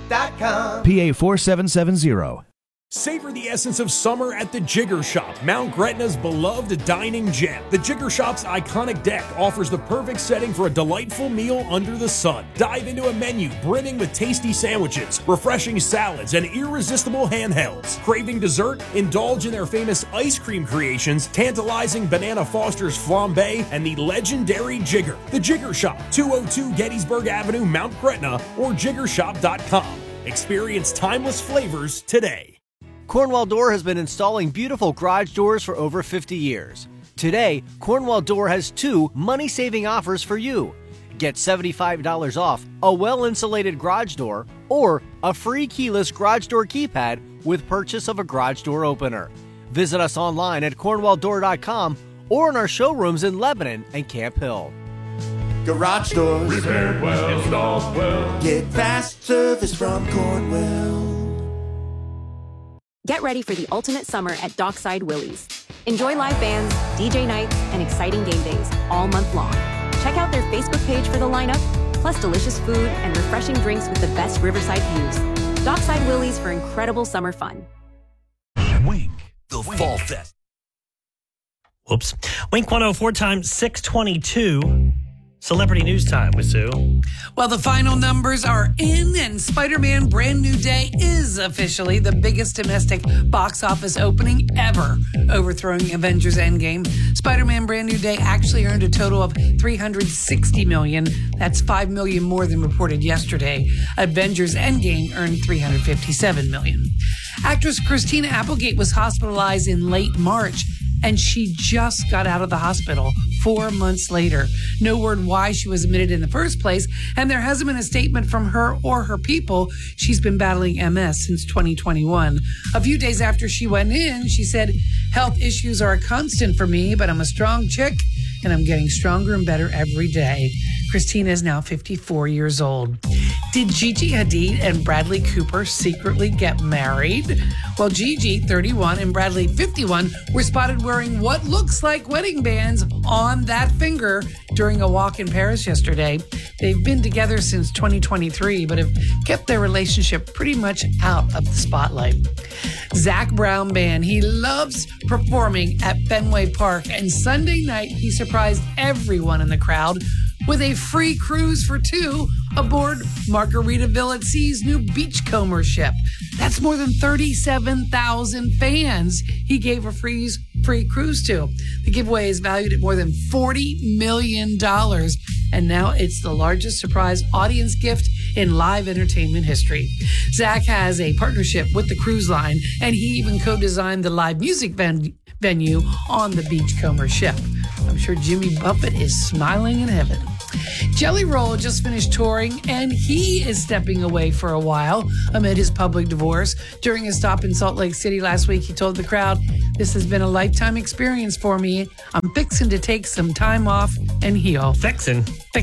GraciousFood.com. PA 4770. Savor the essence of summer at the Jigger Shop, Mount Gretna's beloved dining gem. The Jigger Shop's iconic deck offers the perfect setting for a delightful meal under the sun. Dive into a menu brimming with tasty sandwiches, refreshing salads, and irresistible handhelds. Craving dessert? Indulge in their famous ice cream creations, tantalizing Banana Foster's flambe, and the legendary Jigger. The Jigger Shop, 202 Gettysburg Avenue, Mount Gretna, or jiggershop.com. Experience timeless flavors today. Cornwell Door has been installing beautiful garage doors for over 50 years. Today, Cornwell Door has 2 money-saving offers for you. Get $75 off a well-insulated garage door or a free keyless garage door keypad with purchase of a garage door opener. Visit us online at cornwelldoor.com or in our showrooms in Lebanon and Camp Hill. Garage doors. Repaired well, installed well. Get fast service from Cornwell. Get ready for the ultimate summer at Dockside Willie's. Enjoy live bands, DJ nights, and exciting game days all month long. Check out their Facebook page for the lineup, plus delicious food and refreshing drinks with the best riverside views. Dockside Willie's for incredible summer fun. Wink, the Fall Fest. Whoops. Wink 104 time, 622. Celebrity News Time with Sue. Well, the final numbers are in, and Spider-Man Brand New Day is officially the biggest domestic box office opening ever, overthrowing Avengers Endgame. Spider-Man Brand New Day actually earned a total of $360 million. That's $5 million more than reported yesterday. Avengers Endgame earned $357 million. Actress Christina Applegate was hospitalized in late March, and she just got out of the hospital 4 months later. No word why she was admitted in the first place, and there hasn't been a statement from her or her people. She's been battling MS since 2021. A few days after she went in, she said, "Health issues are a constant for me, but I'm a strong chick, and I'm getting stronger and better every day." Christina is now 54 years old. Did Gigi Hadid and Bradley Cooper secretly get married? Well, Gigi, 31, and Bradley, 51, were spotted wearing what looks like wedding bands on that finger during a walk in Paris yesterday. They've been together since 2023, but have kept their relationship pretty much out of the spotlight. Zac Brown Band, he loves performing at Fenway Park, and Sunday night he surprised everyone in the crowd with a free cruise for 2 aboard Margaritaville at Sea's new Beachcomber ship. That's more than 37,000 fans he gave a free cruise to. The giveaway is valued at more than $40 million, and now it's the largest surprise audience gift in live entertainment history. Zac has a partnership with the cruise line, and he even co-designed the live music venue on the Beachcomber ship. I'm sure Jimmy Buffett is smiling in heaven. Jelly Roll just finished touring, and he is stepping away for a while amid his public divorce. During a stop in Salt Lake City last week, he told the crowd, "This has been a lifetime experience for me. I'm fixing to take some time off and heal." Fixin'.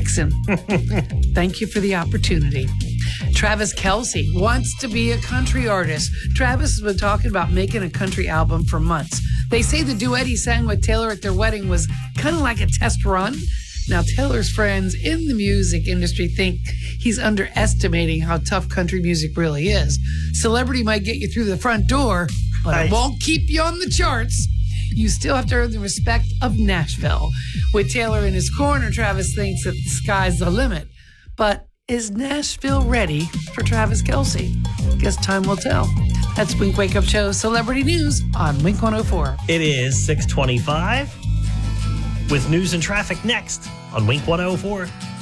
Thank you for the opportunity. Travis Kelce wants to be a country artist. Travis has been talking about making a country album for months. They say the duet he sang with Taylor at their wedding was kind of like a test run. Now, Taylor's friends in the music industry think he's underestimating how tough country music really is. Celebrity might get you through the front door, but it won't keep you on the charts. You still have to earn the respect of Nashville. With Taylor in his corner, Travis thinks that the sky's the limit. But is Nashville ready for Travis Kelce? Guess time will tell. That's Wink Wake Up Show Celebrity News on Wink 104. It is 625 with news and traffic next on Wink 104.